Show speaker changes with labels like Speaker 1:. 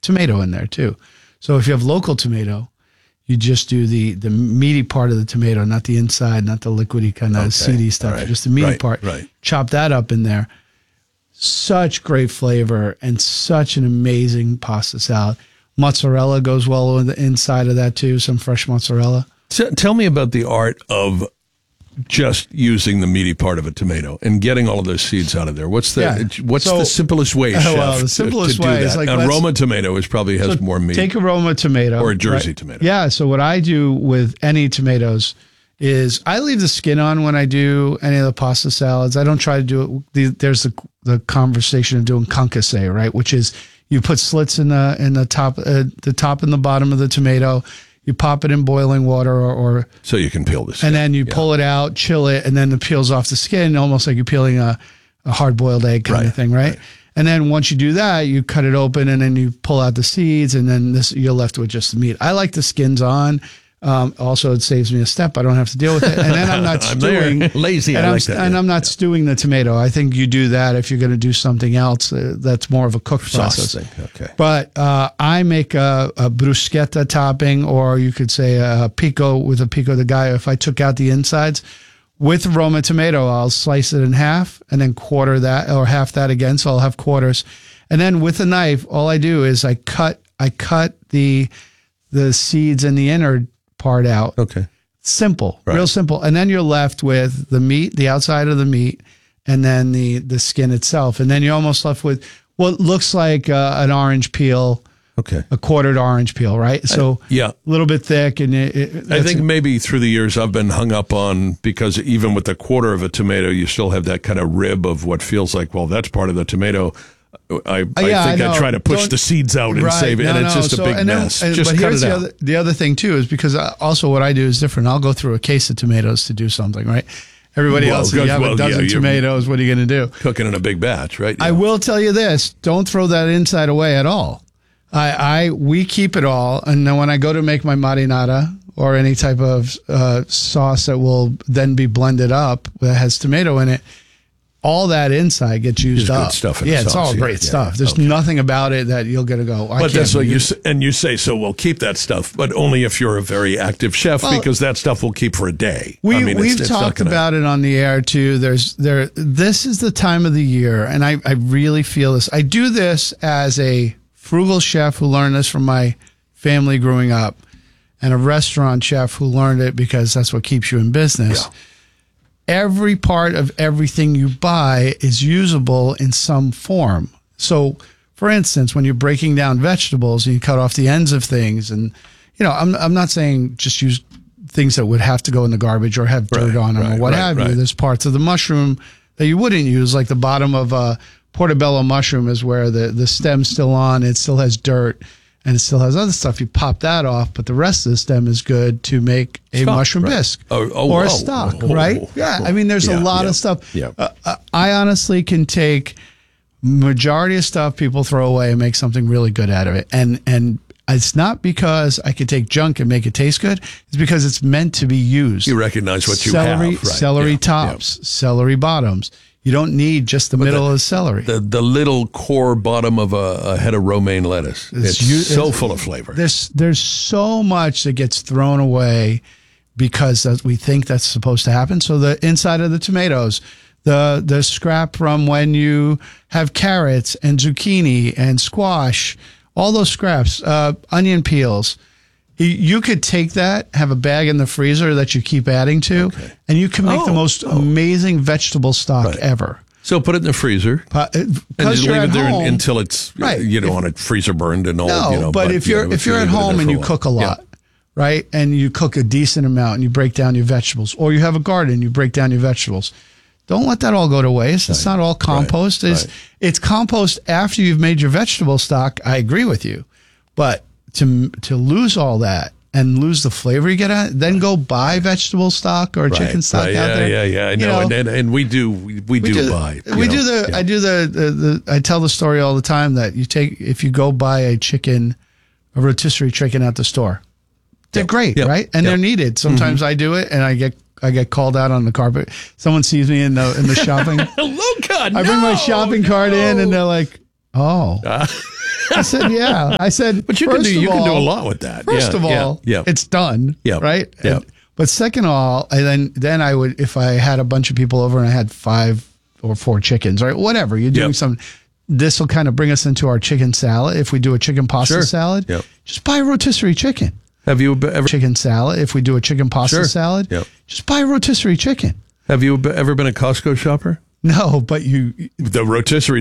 Speaker 1: tomato in there too. So if you have local tomato, you just do the meaty part of the tomato, not the inside, not the liquidy kind of seedy stuff, just the meaty part.
Speaker 2: Right.
Speaker 1: Chop that up in there. Such great flavor and such an amazing pasta salad. Mozzarella goes well on the inside of that too, some fresh mozzarella.
Speaker 2: Tell me about the art of just using the meaty part of a tomato and getting all of those seeds out of there. What's the simplest way, Chef,
Speaker 1: well, the simplest
Speaker 2: to do
Speaker 1: way
Speaker 2: that?
Speaker 1: is like
Speaker 2: a Roma tomato has more meat.
Speaker 1: Take a Roma tomato.
Speaker 2: Or a Jersey tomato.
Speaker 1: Yeah, so what I do with any tomatoes is I leave the skin on when I do any of the pasta salads. I don't try to do it. There's the conversation of doing concasse, right? Which is you put slits in the top and the bottom of the tomato. You pop it in boiling water or
Speaker 2: so you can peel the skin.
Speaker 1: And then you pull it out, chill it, and then it peels off the skin, almost like you're peeling a hard-boiled egg kind of thing, right? And then once you do that, you cut it open, and then you pull out the seeds, and then you're left with just the meat. I like the skins on. Also, it saves me a step. I don't have to deal with it. And then I'm not stewing.
Speaker 2: Lazy.
Speaker 1: And I'm not stewing the tomato. I think you do that if you're going to do something else. That's more of a cooked process.
Speaker 2: Okay.
Speaker 1: But I make a bruschetta topping, or you could say a pico with a pico de gallo. If I took out the insides with Roma tomato, I'll slice it in half and then quarter that or half that again. So I'll have quarters. And then with a knife, all I do is I cut the seeds and the inner part out.
Speaker 2: Okay.
Speaker 1: Simple, real simple. And then you're left with the meat, the outside of the meat, and then the skin itself. And then you're almost left with what looks like an orange peel, a quartered orange peel, right? So a little bit thick. And
Speaker 2: I think maybe through the years I've been hung up on, because even with a quarter of a tomato, you still have that kind of rib of what feels like, well, that's part of the tomato. I try to push the seeds out and save it, and it's just a big mess. Just cut it out.
Speaker 1: The other thing too is because also what I do is different. I'll go through a case of tomatoes to do something, right? Everybody else, you have a dozen tomatoes. What are you going to do?
Speaker 2: Cooking in a big batch, right? Yeah.
Speaker 1: I will tell you this: don't throw that inside away at all. We keep it all, and then when I go to make my marinara or any type of sauce that will then be blended up that has tomato in it, all that inside gets used up.
Speaker 2: Good stuff in
Speaker 1: the
Speaker 2: sauce.
Speaker 1: It's all great stuff. There's nothing about it that you're going to go,
Speaker 2: But that's what you say, and you say, so we'll keep that stuff, but only if you're a very active chef, because that stuff will keep for a day.
Speaker 1: We've talked about it on the air too. This is the time of the year, and I really feel this. I do this as a frugal chef who learned this from my family growing up, and a restaurant chef who learned it because that's what keeps you in business. Yeah. Every part of everything you buy is usable in some form. So, for instance, when you're breaking down vegetables and you cut off the ends of things, and I'm not saying just use things that would have to go in the garbage or have dirt on them or what have you. There's parts of the mushroom that you wouldn't use, like the bottom of a portobello mushroom is where the stem's still on, it still has dirt. And it still has other stuff. You pop that off, but the rest of the stem is good to make a mushroom bisque or a stock, right? Yeah, I mean, there's a lot of stuff. Yeah. I honestly can take majority of stuff people throw away and make something really good out of it. And it's not because I could take junk and make it taste good. It's because it's meant to be used.
Speaker 2: You recognize what you have. Right?
Speaker 1: Celery tops, celery bottoms. You don't need just the middle of the celery.
Speaker 2: The little core bottom of a head of romaine lettuce. It's so full of flavor.
Speaker 1: There's so much that gets thrown away because we think that's supposed to happen. So the inside of the tomatoes, the scrap from when you have carrots and zucchini and squash, all those scraps, onion peels. You could take that, have a bag in the freezer that you keep adding to, and you can make the most amazing vegetable stock ever.
Speaker 2: So put it in the freezer, and just leave it there until it's you don't want it freezer burned and all.
Speaker 1: No, but if you're at home and you cook a lot, right, and you cook a decent amount and you break down your vegetables, or you have a garden, you break down your vegetables. Don't let that all go to waste. It's not all compost. It's compost after you've made your vegetable stock. I agree with you, but to lose all that and lose the flavor you get out, then go buy vegetable stock or chicken stock out there.
Speaker 2: Yeah. I know. And we do buy.
Speaker 1: I tell the story all the time that if you go buy a rotisserie chicken at the store, they're great, right? And they're needed. Sometimes I do it and I get called out on the carpet. Someone sees me in the shopping.
Speaker 2: I
Speaker 1: bring my shopping cart in and they're like, oh. I said, yeah. I said,
Speaker 2: but you can do a lot with that.
Speaker 1: First of all, it's done. Right.
Speaker 2: Yeah.
Speaker 1: But second of all, and then I would, if I had a bunch of people over and I had 5 or 4 chickens, right? Whatever you're doing, this will kind of bring us into our chicken salad. If we do a chicken pasta salad, just buy a rotisserie chicken.
Speaker 2: Have you ever
Speaker 1: chicken salad? If we do a chicken pasta salad, just buy a rotisserie chicken.
Speaker 2: Have you ever been a Costco shopper?
Speaker 1: No, but
Speaker 2: the rotisserie